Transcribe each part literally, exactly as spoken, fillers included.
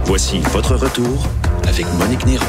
Voici votre retour avec Monique Néron.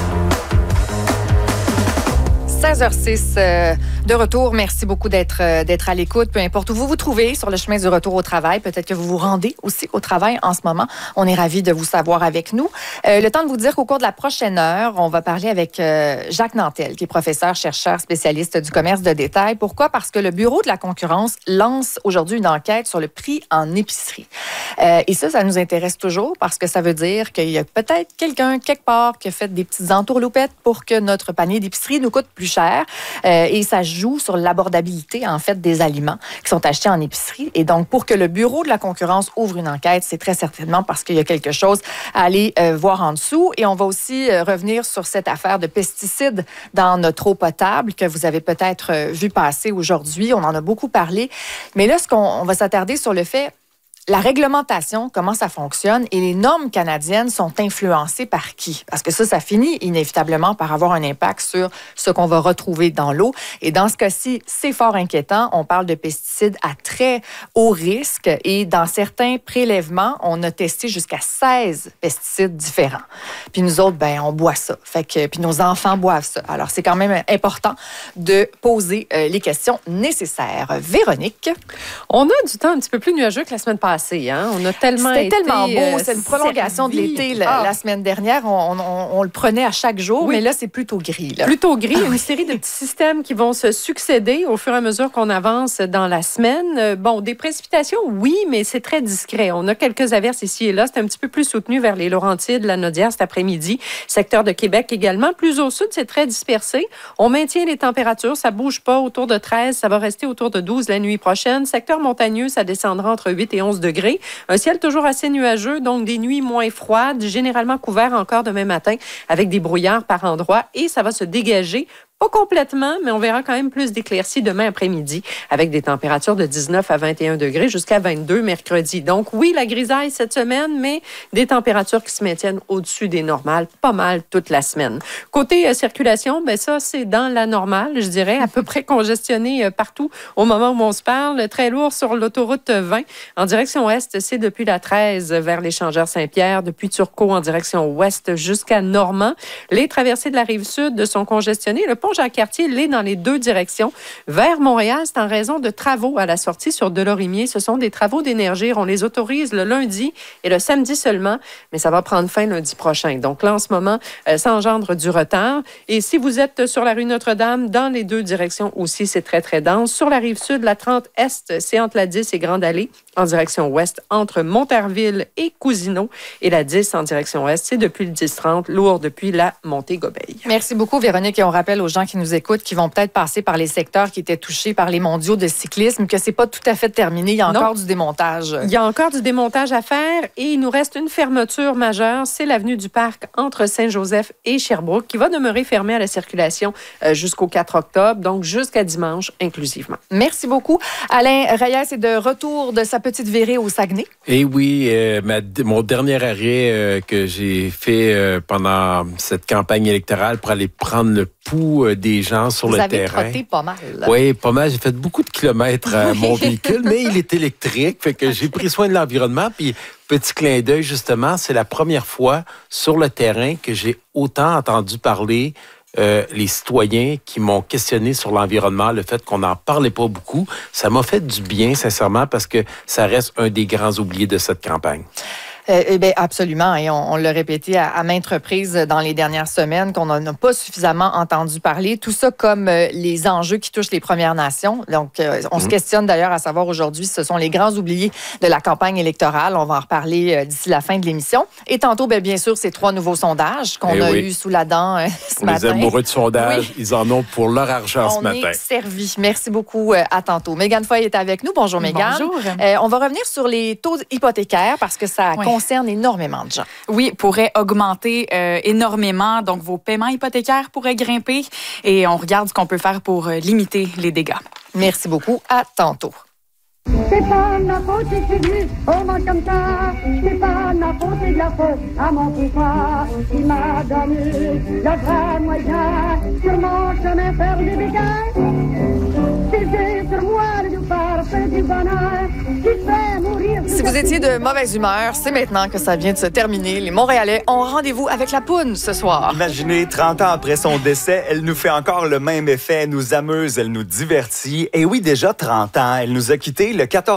seize heures six euh, de retour. Merci beaucoup d'être euh, d'être à l'écoute. Peu importe où vous vous trouvez sur le chemin du retour au travail, peut-être que vous vous rendez aussi au travail en ce moment. On est ravis de vous savoir avec nous. Euh, le temps de vous dire qu'au cours de la prochaine heure, on va parler avec euh, Jacques Nantel, qui est professeur, chercheur, spécialiste du commerce de détail. Pourquoi? Parce que le Bureau de la concurrence lance aujourd'hui une enquête sur le prix en épicerie. Euh, et ça, ça nous intéresse toujours parce que ça veut dire qu'il y a peut-être quelqu'un quelque part qui a fait des petites entourloupettes pour que notre panier d'épicerie nous coûte plus cher. Euh, et ça joue sur l'abordabilité, en fait, des aliments qui sont achetés en épicerie. Et donc, pour que le Bureau de la concurrence ouvre une enquête, c'est très certainement parce qu'il y a quelque chose à aller euh, voir en dessous. Et on va aussi euh, revenir sur cette affaire de pesticides dans notre eau potable que vous avez peut-être euh, vu passer aujourd'hui. On en a beaucoup parlé. Mais là, ce qu'on on va s'attarder sur le fait... La réglementation, comment ça fonctionne et les normes canadiennes sont influencées par qui? Parce que ça, ça finit inévitablement par avoir un impact sur ce qu'on va retrouver dans l'eau. Et dans ce cas-ci, c'est fort inquiétant. On parle de pesticides à très haut risque et dans certains prélèvements, on a testé jusqu'à seize pesticides différents. Puis nous autres, ben, on boit ça. Fait que, puis nos enfants boivent ça. Alors, c'est quand même important de poser euh, les questions nécessaires. Véronique? On a du temps un petit peu plus nuageux que la semaine passée. Hein? On a tellement C'était été, tellement beau. Euh, c'est une prolongation servi. de l'été la, ah. la semaine dernière. On, on, on le prenait à chaque jour, oui. mais là, c'est plutôt gris. Là. Plutôt gris. Ah, une oui. série de petits systèmes qui vont se succéder au fur et à mesure qu'on avance dans la semaine. Bon, des précipitations, oui, mais c'est très discret. On a quelques averses ici et là. C'est un petit peu plus soutenu vers les Laurentides, la Naudière cet après-midi. Secteur de Québec également. Plus au sud, c'est très dispersé. On maintient les températures. Ça bouge pas autour de treize. Ça va rester autour de douze la nuit prochaine. Secteur montagneux, ça descendra entre huit et onze degrés. Un ciel toujours assez nuageux, donc des nuits moins froides, généralement couverts encore demain matin avec des brouillards par endroits et ça va se dégager. Pas complètement, mais on verra quand même plus d'éclaircies demain après-midi avec des températures de dix-neuf à vingt et un degrés jusqu'à vingt-deux mercredi. Donc oui, la grisaille cette semaine, mais des températures qui se maintiennent au-dessus des normales pas mal toute la semaine. Côté euh, circulation, ben ça, c'est dans la normale, je dirais, à peu près congestionné euh, partout au moment où on se parle. Très lourd sur l'autoroute vingt. En direction est, c'est depuis la treize vers l'échangeur Saint-Pierre, depuis Turcot en direction ouest jusqu'à Normand. Les traversées de la Rive-Sud sont congestionnées. Le pont Jacques-Cartier l'est dans les deux directions. Vers Montréal, c'est en raison de travaux à la sortie sur Delorimier. Ce sont des travaux d'énergie. On les autorise le lundi et le samedi seulement, mais ça va prendre fin lundi prochain. Donc là, en ce moment, euh, ça engendre du retard. Et si vous êtes sur la rue Notre-Dame, dans les deux directions aussi, c'est très, très dense. Sur la Rive-Sud, la trente Est, c'est entre la dix et Grande Allée. En direction ouest, entre Montarville et Cousineau. Et la dix en direction ouest, c'est depuis le dix trente, lourd depuis la Montée-Gobeil. Merci beaucoup, Véronique. Et on rappelle aux gens qui nous écoutent, qui vont peut-être passer par les secteurs qui étaient touchés par les mondiaux de cyclisme, que c'est pas tout à fait terminé. Il y a encore non. du démontage. Il y a encore du démontage à faire et il nous reste une fermeture majeure. C'est l'avenue du Parc entre Saint-Joseph et Sherbrooke qui va demeurer fermée à la circulation euh, jusqu'au quatre octobre, donc jusqu'à dimanche inclusivement. Merci beaucoup. Alain Reyes est de retour de sa petite virée au Saguenay. Eh oui, euh, ma, mon dernier arrêt euh, que j'ai fait euh, pendant cette campagne électorale pour aller prendre le pouls euh, des gens sur Vous le avez terrain. trotté pas mal. Oui, pas mal. J'ai fait beaucoup de kilomètres à mon véhicule, mais il est électrique, fait que j'ai pris soin de l'environnement. Puis, petit clin d'œil, justement, c'est la première fois sur le terrain que j'ai autant entendu parler Euh, les citoyens qui m'ont questionné sur l'environnement, le fait qu'on n'en parlait pas beaucoup. Ça m'a fait du bien, sincèrement, parce que ça reste un des grands oubliés de cette campagne. Euh, eh bien, absolument. Et on, on l'a répété à, à maintes reprises dans les dernières semaines qu'on n'en a pas suffisamment entendu parler. Tout ça comme euh, les enjeux qui touchent les Premières Nations. Donc, euh, on mmh. se questionne d'ailleurs à savoir aujourd'hui si ce sont les grands oubliés de la campagne électorale. On va en reparler euh, d'ici la fin de l'émission. Et tantôt, bien, bien sûr, ces trois nouveaux sondages qu'on eh a oui. eus sous la dent euh, ce pour matin. Les amoureux de sondage, oui. ils en ont pour leur argent on ce matin. On est servis. Merci beaucoup. Euh, à tantôt. Mégane Foy est avec nous. Bonjour, Mégane. Bonjour. Euh, on va revenir sur les taux hypothécaires parce que ça oui. concerne énormément de gens. Oui, pourrait augmenter euh, énormément. Donc, vos paiements hypothécaires pourraient grimper et on regarde ce qu'on peut faire pour euh, limiter les dégâts. Merci beaucoup. À tantôt. C'est pas ma faute si c'est venu au monde comme ça. C'est pas ma faute, c'est de la faute à mon papa. Il m'a donné le vrai moyen sur mon chemin faire des bécailles. Comptez sur moi de nous faire du bonheur qui fait mourir. Si vous étiez de mauvaise humeur, c'est maintenant que ça vient de se terminer. Les Montréalais ont rendez-vous avec la poune ce soir. Imaginez, trente ans après son décès, elle nous fait encore le même effet. Elle nous amuse, elle nous divertit. Et oui, déjà trente ans, elle nous a quittés le quatorze